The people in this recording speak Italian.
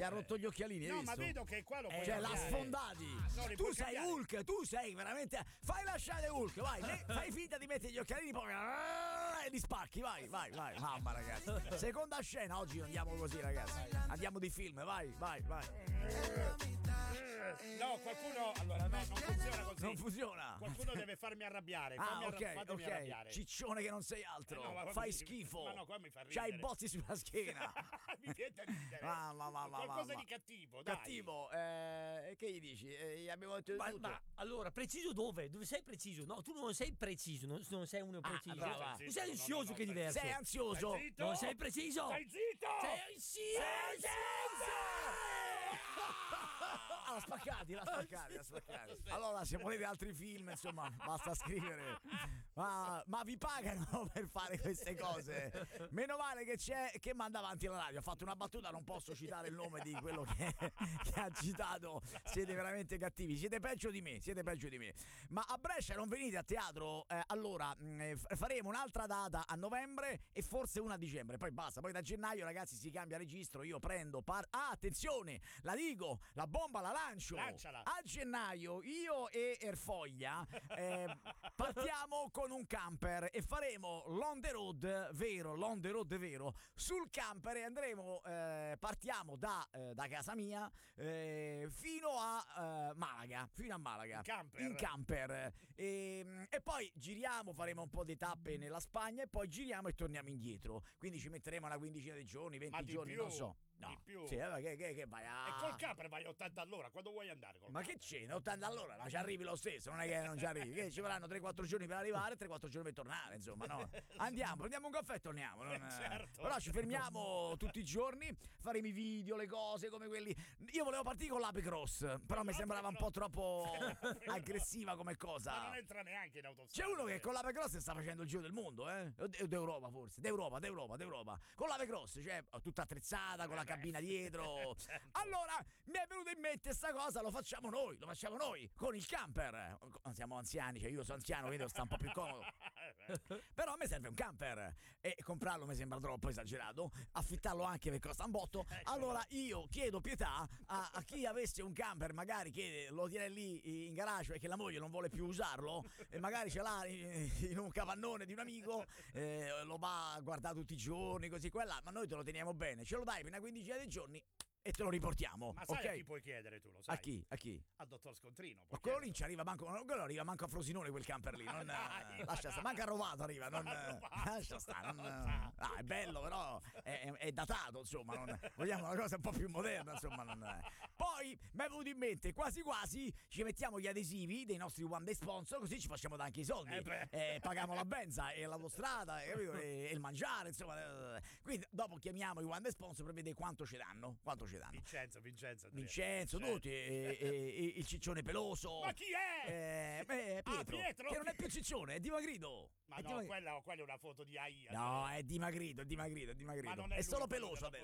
Gli ha rotto gli occhialini, No, hai ma visto? vedo che qua lo puoi Cioè, l'ha cambiare. sfondati. No, Tu sei Hulk, tu sei veramente. Fai lasciare Hulk, vai. Fai finta di mettere gli occhialini, poi e li spacchi, vai. Mamma, ragazzi. Seconda scena, oggi andiamo così, ragazzi. Andiamo di film, vai. No, qualcuno. Allora, no, non funziona così. Non funziona. Qualcuno deve farmi arrabbiare. Fatemi arrabbiare. Ciccione che non sei altro. No, ma fai mi- schifo. ma no, qua mi fa ridere. C'hai i bozzi sulla schiena. Mi viene a ridere. Qualcosa di cattivo, dai. Cattivo, che gli dici? Gli abbiamo detto tutto. Ma allora, preciso dove? Dove sei preciso? No, tu non sei preciso, non sei uno preciso. brava. Tu sei ansioso che è diverso. Sei ansioso. Stai zitto. Non sei preciso. Stai zitto. Sei ansioso. L'ha spaccati. Allora, se volete altri film, insomma, basta scrivere. Ma vi pagano per fare queste cose? Meno male che c'è che manda avanti la radio. Ha fatto una battuta, non posso citare il nome di quello che ha citato. Siete veramente cattivi, siete peggio di me. Ma a Brescia non venite a teatro? Allora, faremo un'altra data a novembre e forse una a dicembre. Poi basta, poi da gennaio, ragazzi, si cambia registro. Io prendo attenzione, la dico, la bomba la lancio. Lanciala. A gennaio io e Erfoglia partiamo con un camper e faremo l'on the road vero sul camper e andremo partiamo da casa mia fino a Malaga, in camper e poi giriamo, faremo un po' di tappe nella Spagna e poi giriamo e torniamo indietro, quindi ci metteremo una quindicina di giorni, 20 giorni, non so. No, di più. Sì, che vai a... E col camper vai a 80 all'ora, quando vuoi andare col Ma che c'è? 80 all'ora? Ma ci arrivi lo stesso, non è che non ci arrivi. Che ci vorranno 3-4 giorni per arrivare, 3-4 giorni per tornare, insomma, no? Andiamo, prendiamo un caffè e torniamo. Certo. Però ci fermiamo tutti i giorni, faremo i video, le cose come quelli. Io volevo partire con l'Ape Cross, però mi sembrava un po' troppo aggressiva come cosa. Ma non entra neanche in autostrada. C'è uno che con l'Ape Cross sta facendo il giro del mondo, d'Europa forse, d'Europa. Con l'Ape Cross, cioè tutta attrezzata, con la cabina dietro. Certo. Allora mi è venuta in mente sta cosa, lo facciamo noi con il camper. Siamo anziani, cioè io sono anziano, quindi sta un po' più comodo. Però a me serve un camper e comprarlo mi sembra troppo esagerato, affittarlo anche perché costa un botto. Allora io chiedo pietà a chi avesse un camper, magari che lo tiene lì in garage e che la moglie non vuole più usarlo e magari ce l'ha in un capannone di un amico, lo va a guardare tutti i giorni così qua, ma noi te lo teniamo bene, ce lo dai per una quindicina di giorni e te lo riportiamo. Ma sai okay? a chi puoi chiedere, tu lo sai? A chi? Al dottor Scontrino. Ma quello lì ci arriva manco a Frosinone, quel camper lì. Non, lascia stare, manca a Rovato arriva. Lascia stare. È bello, però è datato, insomma. Vogliamo una cosa un po' più moderna, insomma. Poi mi è venuto in mente, quasi quasi ci mettiamo gli adesivi dei nostri One Day Sponsor, così ci facciamo anche i soldi. Paghiamo la benza e l'autostrada e il mangiare, insomma. Quindi dopo chiamiamo i One Day Sponsor per vedere quanto ce danno. Vincenzo, tutti, il ciccione peloso. Ma chi è? Pietro, che non è più ciccione, è dimagrito. Ma no, quella è una foto di AIA. No, è dimagrito. Ma non è solo lui peloso quello